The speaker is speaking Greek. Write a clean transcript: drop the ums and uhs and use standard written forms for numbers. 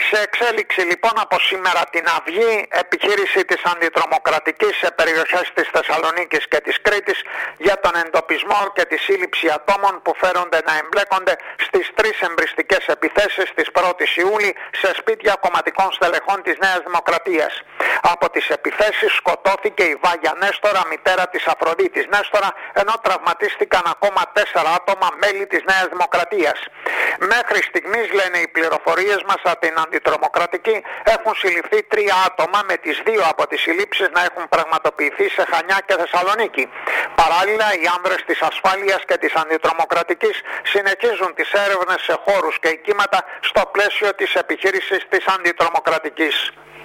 Σε εξέλιξη λοιπόν από σήμερα την αυγή επιχείρηση της αντιτρομοκρατικής σε περιοχές της Θεσσαλονίκης και της Κρήτης για τον εντοπισμό και τη σύλληψη ατόμων που φέρονται να εμπλέκονται στις 3 εμπριστικές επιθέσεις της 1ης Ιούλη σε σπίτια κομματικών στελεχών της Νέας Δημοκρατίας. Από τις επιθέσεις σκοτώθηκε η Βάγια Νέστορα, μητέρα της Αφροδίτης Νέστορα, ενώ τραυματίστηκαν ακόμα 4 άτομα μέλη της Νέας Δημοκρατίας. Μέχρι στιγμής, λένε οι πληροφορίες μας από την αντιτρομοκρατική, έχουν συλληφθεί 3 άτομα, με τις 2 από τις συλλήψεις να έχουν πραγματοποιηθεί σε Χανιά και Θεσσαλονίκη. Παράλληλα, οι άνδρες της ασφάλειας και της αντιτρομοκρατικής συνεχίζουν τις έρευνες σε χώρους και οικήματα στο πλαίσιο της επιχείρησης της αντιτρομοκρατικής.